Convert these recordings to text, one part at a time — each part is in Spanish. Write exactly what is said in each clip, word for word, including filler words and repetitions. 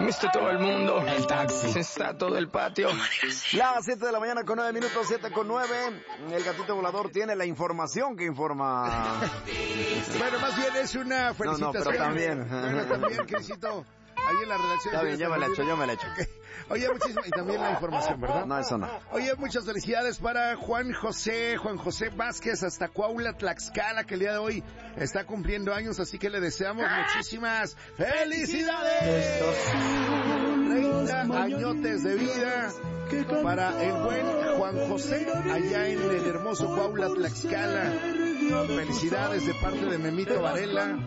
Viste todo el mundo. El taxi. Está todo el patio. Las siete de la mañana con nueve minutos, siete con nueve. El gatito volador tiene la información que informa. Bueno, más bien es una felicitación. No, no, pero también. Bueno, también, Crisito. Ahí en la redacción. Está bien, yo me la echo, yo me la echo. Okay. Oye, muchísimas, y también la información, ¿verdad? No, eso no. Oye, muchas felicidades para Juan José, Juan José Vázquez, hasta Coahuila, Tlaxcala, que el día de hoy está cumpliendo años, así que le deseamos muchísimas felicidades. treinta añotes de vida para el buen Juan José, allá en el hermoso Coahuila, Tlaxcala. Felicidades de parte de Memito Varela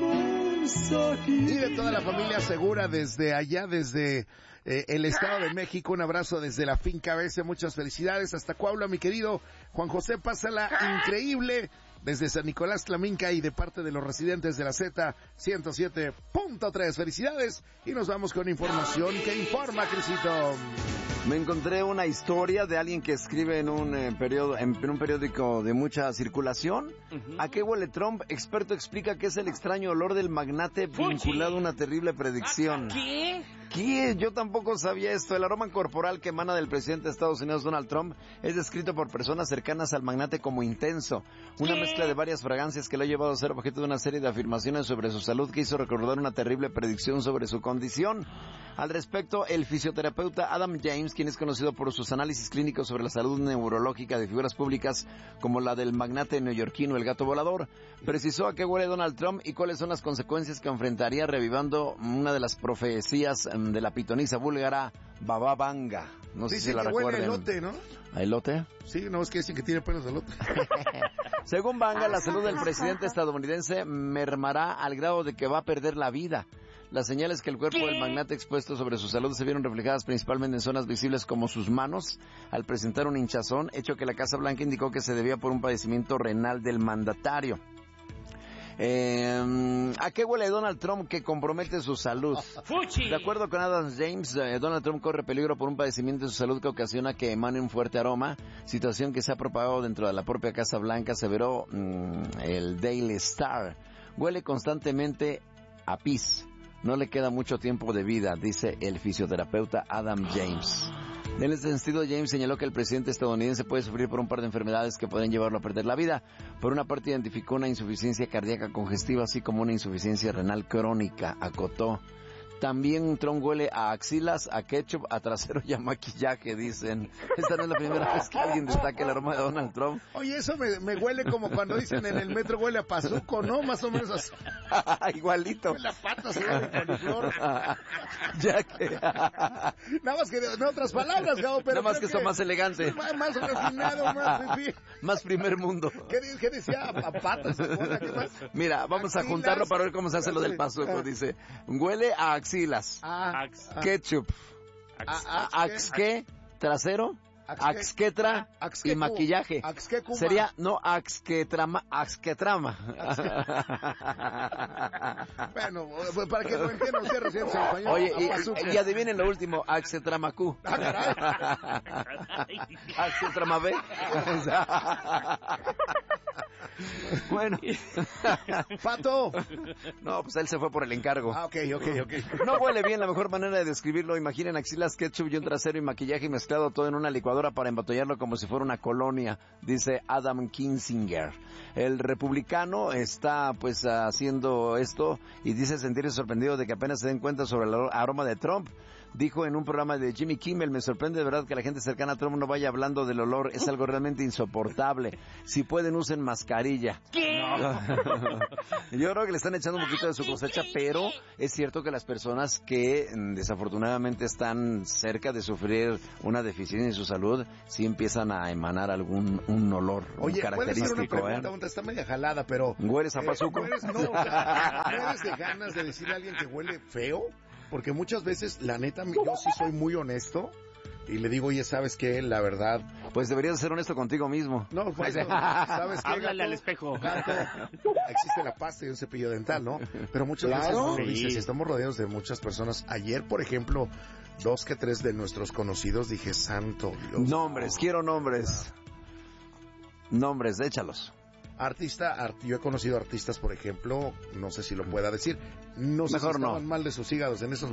y de toda la familia Segura desde allá, desde eh, el Estado de México. Un abrazo desde la finca B S, muchas felicidades hasta Coahuila, mi querido Juan José, pásala increíble desde San Nicolás Tlaminca y de parte de los residentes de la Z ciento siete punto tres. Felicidades y nos vamos con información que informa, Crisito. Me encontré una historia de alguien que escribe en un eh, periodo, en, en un periódico de mucha circulación. Uh-huh. ¿A qué huele Trump? Experto explica que es el extraño olor del magnate vinculado a una terrible predicción. ¿Qué? ¿Qué? Yo tampoco sabía esto. El aroma corporal que emana del presidente de Estados Unidos, Donald Trump, es descrito por personas cercanas al magnate como intenso. Una ¿Qué? mezcla de varias fragancias que lo ha llevado a ser objeto de una serie de afirmaciones sobre su salud que hizo recordar una terrible predicción sobre su condición. Al respecto, el fisioterapeuta Adam James, quien es conocido por sus análisis clínicos sobre la salud neurológica de figuras públicas como la del magnate neoyorquino El Gato Volador, precisó a qué huele Donald Trump y cuáles son las consecuencias que enfrentaría revivando una de las profecías de la pitonisa búlgara Baba Vanga. No sé Dicen si la que recuerden. Huele a elote, ¿no? ¿A elote? Sí, no, es que dicen que tiene pelos de elote. Según Vanga, la salud del presidente estadounidense mermará al grado de que va a perder la vida. Las señales que el cuerpo del magnate expuesto sobre su salud se vieron reflejadas principalmente en zonas visibles como sus manos, al presentar un hinchazón, hecho que la Casa Blanca indicó que se debía por un padecimiento renal del mandatario. Eh, ¿A qué huele Donald Trump que compromete su salud? ¡Fuchi! De acuerdo con Adam James, eh, Donald Trump corre peligro por un padecimiento de su salud que ocasiona que emane un fuerte aroma, situación que se ha propagado dentro de la propia Casa Blanca, aseveró mmm, el Daily Star. Huele constantemente a pis. No le queda mucho tiempo de vida, dice el fisioterapeuta Adam James. En este sentido, James señaló que el presidente estadounidense puede sufrir por un par de enfermedades que pueden llevarlo a perder la vida. Por una parte, identificó una insuficiencia cardíaca congestiva, así como una insuficiencia renal crónica, acotó. También Trump huele a axilas, a ketchup, a trasero y a maquillaje, dicen. Esta no es la primera vez que alguien destaca el aroma de Donald Trump. Oye, eso me, me huele como cuando dicen en el metro huele a pazuco, ¿no? Más o menos así. Igualito. La pata se huele a coliflor. Ya que... Nada más que en otras palabras, Gabo, pero... Nada más que esto más elegante. Más, más refinado, más... Fifí. Más primer mundo. ¿Qué, qué decía? A patas. ¿Qué más? Mira, vamos Axilas. a juntarlo para ver cómo se hace lo del pazuco, dice. Huele a axilas. Ah, ketchup. Axque, trasero. Axquetra y maquillaje. Sería, no, axquetrama, axquetrama. Bueno, para que lo entiendan ustedes recién en español. Oye, y, y adivinen lo último, axetramacú. Axetramabé. Bueno. Pato. No, pues él se fue por el encargo. Ah, ok, ok, ok. No huele bien, la mejor manera de describirlo. Imaginen axilas, ketchup y un trasero y maquillaje mezclado todo en una licuadora para embotellarlo como si fuera una colonia, dice Adam Kinzinger. El republicano está pues haciendo esto y dice sentirse sorprendido de que apenas se den cuenta sobre el aroma de Trump. Dijo en un programa de Jimmy Kimmel: me sorprende de verdad que la gente cercana a Trump no vaya hablando del olor, es algo realmente insoportable. Si pueden, usen mascarilla. ¿Qué? No. Yo creo que le están echando un poquito de su cosecha, pero es cierto que las personas que desafortunadamente están cerca de sufrir una deficiencia en su salud, sí empiezan a emanar algún un olor Oye, característico. Oye, una pregunta, ¿eh? Está media jalada, pero... ¿Hueles a pazuco? Eh, no, o sea, ¿hueles de ganas de decirle a alguien que huele feo? Porque muchas veces, la neta, yo sí soy muy honesto y le digo, oye, ¿sabes qué? La verdad... Pues deberías ser honesto contigo mismo. No, pues, no, ¿sabes qué? Háblale Gato? al espejo. Gato, existe la pasta y un cepillo dental, ¿no? Pero muchas Claro. veces uno Sí. dice, si estamos rodeados de muchas personas. Ayer, por ejemplo, dos que tres de nuestros conocidos, dije, santo Dios. Nombres, quiero nombres. Nombres, échalos. Artista, art, yo he conocido artistas, por ejemplo, no sé si lo pueda decir, no sé Mejor si estaban no. mal de sus hígados en esos